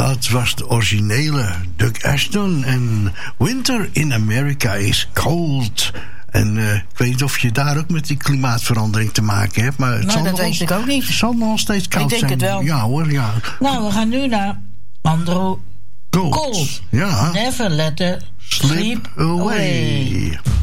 Dat was de originele Doug Ashton. En Winter in America is cold. En ik weet niet of je daar ook met die klimaatverandering te maken hebt. Maar het dat weet ik ook niet. Het zal nog steeds koud zijn. Ik denk het wel. Ja hoor, ja. Nou, we gaan nu naar Andrew Gold. Ja. Never let the sleep away.